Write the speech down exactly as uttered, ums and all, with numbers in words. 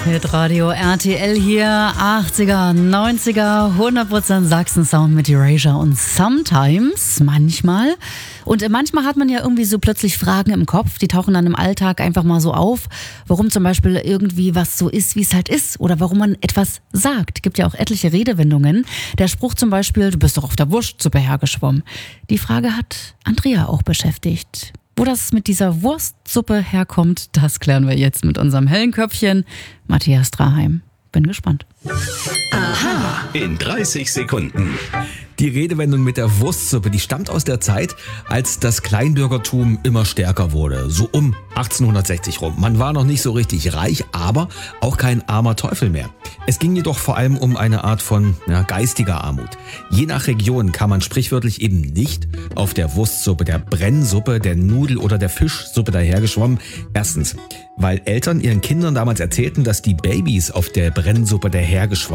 Mit Radio R T L hier, achtziger, neunziger, hundert Prozent Sachsen-Sound mit Erasure und Sometimes, manchmal. Und manchmal hat man ja irgendwie so plötzlich Fragen im Kopf, die tauchen dann im Alltag einfach mal so auf, warum zum Beispiel irgendwie was so ist, wie es halt ist oder warum man etwas sagt. Gibt ja auch etliche Redewendungen. Der Spruch zum Beispiel, du bist doch auf der Wurstsuppe hergeschwommen. Die Frage hat Andrea auch beschäftigt. Wo das mit dieser Wurstsuppe herkommt, das klären wir jetzt mit unserem hellen Köpfchen, Matthias Draheim. Bin gespannt. Aha. In dreißig Sekunden. Die Redewendung mit der Wurstsuppe, die stammt aus der Zeit, als das Kleinbürgertum immer stärker wurde. So um achtzehnhundertsechzig rum. Man war noch nicht so richtig reich, aber auch kein armer Teufel mehr. Es ging jedoch vor allem um eine Art von ja, geistiger Armut. Je nach Region kam man sprichwörtlich eben nicht auf der Wurstsuppe, der Brennsuppe, der Nudel- oder der Fischsuppe dahergeschwommen. Erstens, weil Eltern ihren Kindern damals erzählten, dass die Babys auf der Brennsuppe dahergeschwommen